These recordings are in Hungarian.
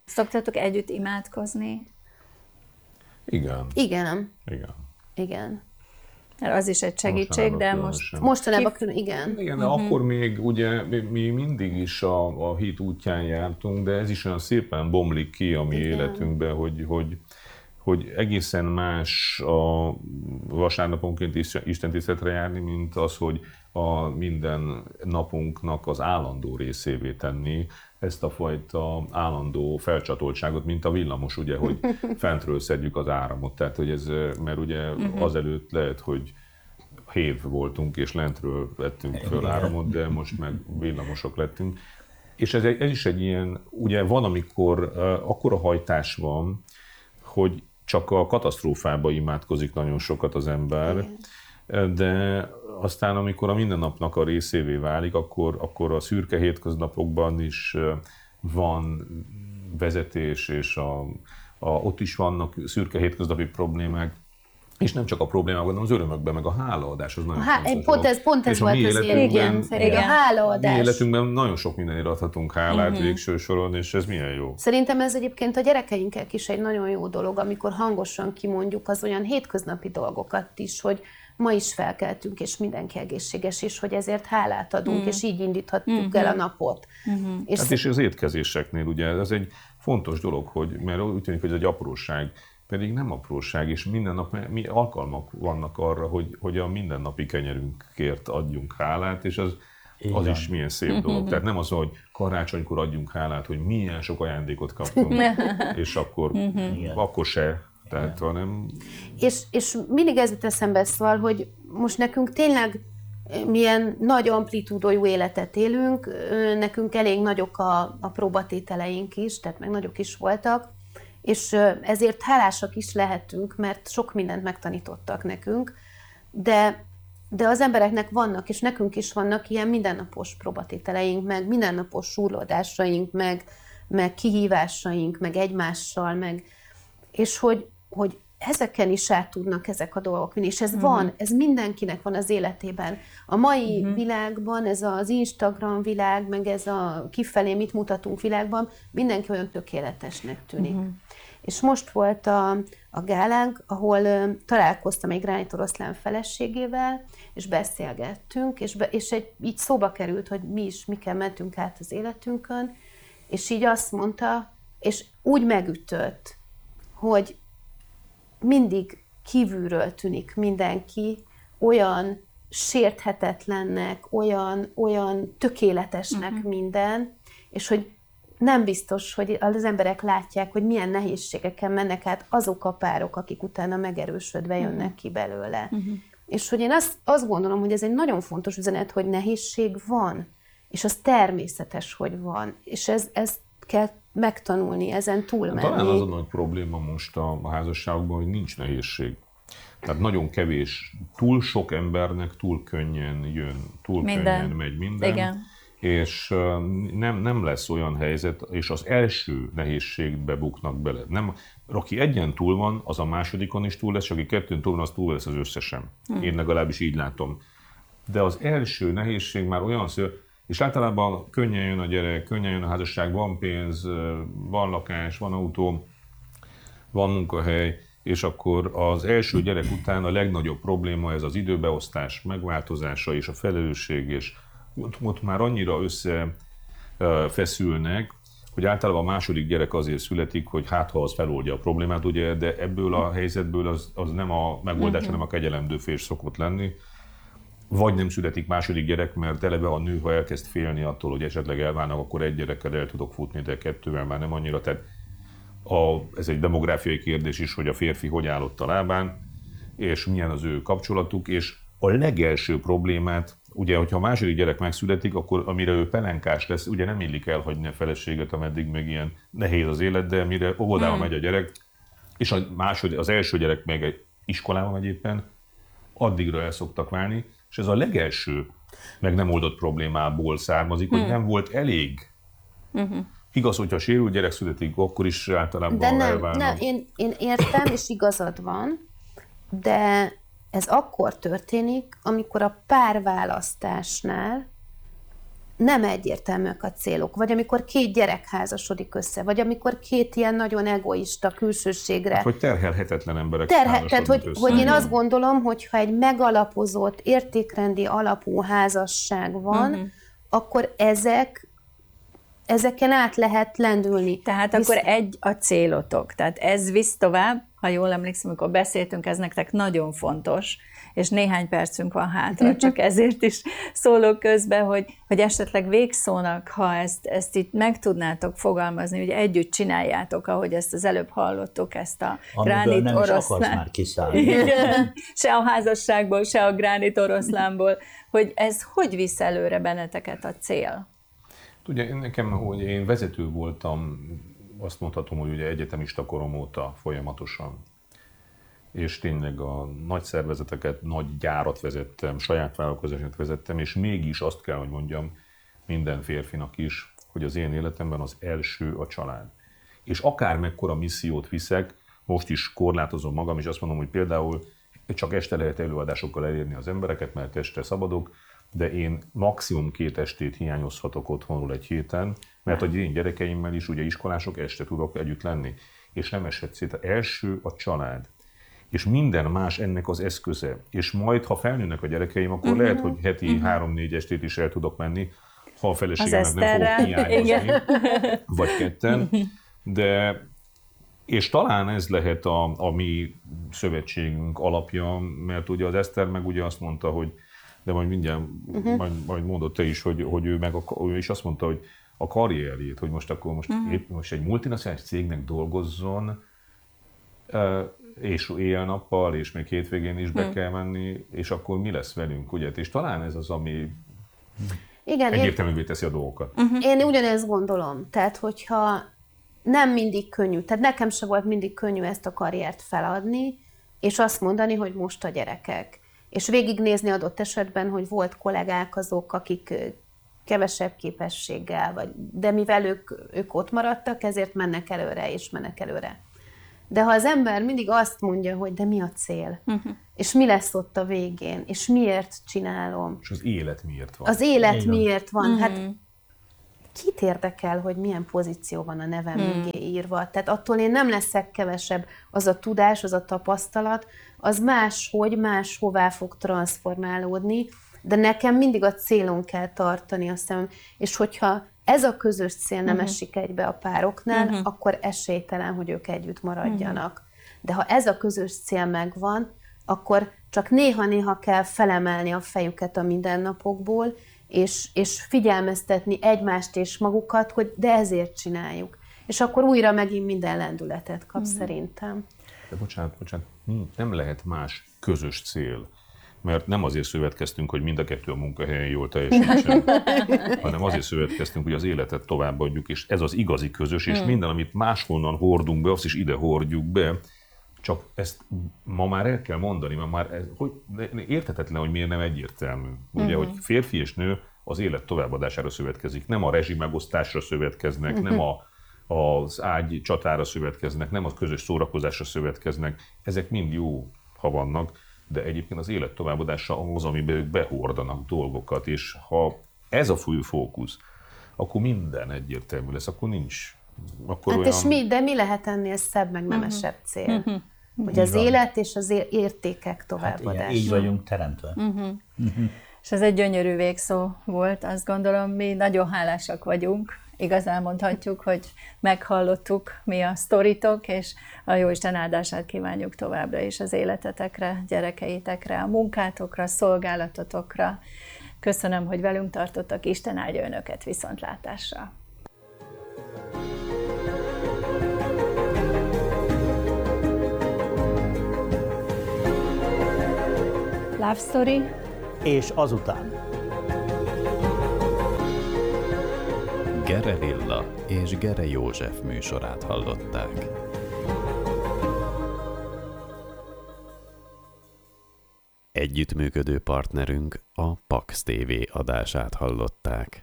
Szoktatok együtt imádkozni? Igen. Igen. Igen. Igen. Mert az is egy segítség, de mostanában igen. Igen, de akkor még ugye mi mindig is a hit útján jártunk, de ez is olyan szépen bomlik ki a mi életünkbe, hogy egészen más a vasárnaponként istentiszteletre járni, mint az, hogy a minden napunknak az állandó részévé tenni ezt a fajta állandó felcsatoltságot, mint a villamos, ugye, hogy fentről szedjük az áramot. Tehát, hogy ez, mert ugye azelőtt lehet, hogy hév voltunk, és lentről vettünk föl áramot, de most meg villamosok lettünk. És ez is egy ilyen, ugye van, amikor akkora hajtás van, hogy csak a katasztrófába imádkozik nagyon sokat az ember, de aztán, amikor a mindennapnak a részévé válik, akkor a szürke hétköznapokban is van vezetés, és ott is vannak szürke hétköznapi problémák, és nem csak a problémák, hanem az örömökben, meg a hálaadás az nagyon fontos. Pont ez volt az élmény, a hálaadás. Mi életünkben nagyon sok mindenért adhatunk hálát végső soron, és ez milyen jó. Szerintem ez egyébként a gyerekeinkkel is egy nagyon jó dolog, amikor hangosan kimondjuk az olyan hétköznapi dolgokat is, hogy ma is felkeltünk, és mindenki egészséges, és hogy ezért hálát adunk, és így indíthatjuk el a napot. És az étkezéseknél ugye ez egy fontos dolog, mert úgy tűnik, hogy ez egy apróság, pedig nem apróság, és minden nap alkalmak vannak arra, hogy a mindennapi kenyerünkért adjunk hálát, és az is milyen szép dolog. Tehát nem az, hogy karácsonykor adjunk hálát, hogy milyen sok ajándékot kaptunk, és akkor se. Tehát, hanem... és mindig ez jut eszembe, szóval, hogy most nekünk tényleg milyen nagy amplitúdójú életet élünk, nekünk elég nagyok a próbatételeink is, tehát meg nagyok is voltak, és ezért hálásak is lehetünk, mert sok mindent megtanítottak nekünk, de az embereknek vannak, és nekünk is vannak ilyen mindennapos próbatételeink, meg mindennapos súrlódásaink, meg kihívásaink, meg egymással, és hogy ezeken is át tudnak ezek a dolgok vinni, és ez van, ez mindenkinek van az életében. A mai világban, ez az Instagram világ, meg ez a kifelé mit mutatunk világban, mindenki olyan tökéletesnek tűnik. És most volt a gálánk, ahol találkoztam egy Gránit Oroszlán feleségével, és beszélgettünk, és így szóba került, hogy miken mentünk át az életünkön, és így azt mondta, és úgy megütött, hogy mindig kívülről tűnik mindenki olyan sérthetetlennek, olyan tökéletesnek minden, és hogy nem biztos, hogy az emberek látják, hogy milyen nehézségeken mennek át azok a párok, akik utána megerősödve jönnek ki belőle. És hogy én azt gondolom, hogy ez egy nagyon fontos üzenet, hogy nehézség van, és az természetes, hogy van, és ezt kell megtanulni, ezen túlmenni. Talán az a nagy probléma most a házasságokban, hogy nincs nehézség. Tehát nagyon kevés, túl sok embernek túl könnyen jön, könnyen megy minden. Igen. És nem lesz olyan helyzet, és az első nehézségbe buknak bele. Nem, aki egyen túl van, az a másodikon is túl lesz, és aki kettőn túl van, az túl lesz az összesen. Én legalábbis így látom. De az első nehézség már olyan és általában könnyen jön a gyerek, könnyen jön a házasság, van pénz, van lakás, van autó, van munkahely, és akkor az első gyerek után a legnagyobb probléma ez az időbeosztás megváltozása és a felelősség, és ott már annyira összefeszülnek, hogy általában a második gyerek azért születik, hogy ha az feloldja a problémát, ugye, de ebből a helyzetből az nem a megoldás, hanem a kegyelemdőfés szokott lenni. Vagy nem születik második gyerek, mert eleve a nő, ha elkezd félni attól, hogy esetleg elválnak, akkor egy gyerekkel el tudok futni, de kettővel már nem annyira. Tehát ez egy demográfiai kérdés is, hogy a férfi hogy állott a lábán, és milyen az ő kapcsolatuk, és a legelső problémát, ugye, hogyha a második gyerek megszületik, akkor amire ő pelenkás lesz, ugye nem illik elhagyni a feleséget, ameddig meg ilyen nehéz az élet, de mire óvodába megy a gyerek, és az első gyerek meg egy iskolába megy éppen, addigra el szoktak válni, és ez a legelső meg nem oldott problémából származik, hogy nem volt elég. Igaz, hogyha sérült gyerek születik, akkor is általában elválnak. De én értem, és igazad van, de ez akkor történik, amikor a párválasztásnál nem egyértelműek a célok, vagy amikor 2 gyerek házasodik össze, vagy amikor 2 ilyen nagyon egoista külsőségre. Vagy terhelhetetlen emberek házasodnak Tehát, össze. hogy én azt gondolom, hogy ha egy megalapozott, értékrendi alapú házasság van, akkor ezeken át lehet lendülni. Tehát akkor egy a célotok. Tehát ez visz tovább, ha jól emlékszem, amikor beszéltünk, ez nektek nagyon fontos, és néhány percünk van hátra, csak ezért is szólok közben, hogy esetleg végszónak, ha ezt itt meg tudnátok fogalmazni, hogy együtt csináljátok, ahogy ezt az előbb hallottuk, ezt a gránit nem oroszlán. is akarsz már kiszállni. Igen, se a házasságból, se a gránit oroszlánból, hogy ez hogy visz előre benneteket a cél? Ugye nekem, hogy én vezető voltam, azt mondhatom, hogy ugye egyetemista korom óta folyamatosan. És tényleg a nagy szervezeteket, nagy gyárat vezettem, saját vállalkozásokat vezettem, és mégis azt kell, hogy mondjam minden férfinak is, hogy az én életemben az első a család. És akár mekkora missziót viszek, most is korlátozom magam, és azt mondom, hogy például csak este lehet előadásokkal elérni az embereket, mert este szabadok, de én maximum 2 estét hiányozhatok otthonról egy héten, mert hogy én gyerekeimmel is, ugye iskolások, este tudok együtt lenni. És nem esett szét. Első a család. És minden más ennek az eszköze. És majd, ha felnőnek a gyerekeim, akkor lehet, hogy heti 3-4 estét is el tudok menni, ha a feleségemnek nem fogok hiányozni, vagy 2. De, és talán ez lehet a mi szövetségünk alapja, mert ugye az Eszter meg ugye azt mondta, hogy de majd mindjárt, majd mondott te is, hogy ő is azt mondta, hogy a karrierjét, hogy most akkor most egy multinacionális cégnek dolgozzon, és éjjel-nappal, és még hétvégén is be kell menni, és akkor mi lesz velünk, ugye? És talán ez az, ami egyértelművé teszi a dolgokat. Én ugyanezt gondolom. Tehát, hogyha nem mindig könnyű, tehát nekem se volt mindig könnyű ezt a karriert feladni, és azt mondani, hogy most a gyerekek. És végignézni adott esetben, hogy volt kollégák azok, akik kevesebb képességgel, de mivel ők ott maradtak, ezért mennek előre és mennek előre. De ha az ember mindig azt mondja, hogy de mi a cél, és mi lesz ott a végén, és miért csinálom. És az élet miért van. Az élet miért van. Hát kit érdekel, hogy milyen pozíció van a nevem mögé írva. Tehát attól én nem leszek kevesebb. Az a tudás, az a tapasztalat, az máshová fog transformálódni, de nekem mindig a célon kell tartani a szemem. És hogyha ez a közös cél nem esik egybe a pároknál, akkor esélytelen, hogy ők együtt maradjanak. De ha ez a közös cél megvan, akkor csak néha-néha kell felemelni a fejüket a mindennapokból, és figyelmeztetni egymást és magukat, hogy de ezért csináljuk. És akkor újra megint minden lendületet kap szerintem. De bocsánat, nem lehet más közös cél. Mert nem azért szövetkeztünk, hogy mind a kettő a munkahelyen jól teljesítsen, hanem azért szövetkeztünk, hogy az életet továbbadjuk, és ez az igazi közös, és minden, amit máshonnan hordunk be, azt is ide hordjuk be, csak ezt ma már el kell mondani, mert már érthetetlen, hogy miért nem egyértelmű. Ugye, hogy férfi és nő az élet továbbadására szövetkezik, nem a rezsimegosztásra szövetkeznek, nem az ágy csatára szövetkeznek, nem a közös szórakozásra szövetkeznek, ezek mind jó, ha vannak, de egyébként az élet továbbadása az, amiben ők behordanak dolgokat, és ha ez a fő fókusz, akkor minden egyértelmű lesz, akkor nincs. Akkor hát olyan... és mi lehet ennél szebb, meg nemesebb cél? Hogy az élet és az értékek továbbadása. Hát így vagyunk teremtve. És ez egy gyönyörű végszó volt, azt gondolom, mi nagyon hálásak vagyunk. Igazán mondhatjuk, hogy meghallottuk mi a sztoritok, és a Jóisten áldását kívánjuk továbbra is az életetekre, gyerekeitekre, a munkátokra, szolgálatotokra. Köszönöm, hogy velünk tartottak, Isten áldja önöket, viszontlátásra! Love Story. És azután. Gere Lilla és Gere József műsorát hallották. Együttműködő partnerünk a Pax TV adását hallották.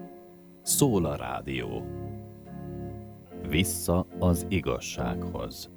Szól a rádió. Vissza az igazsághoz.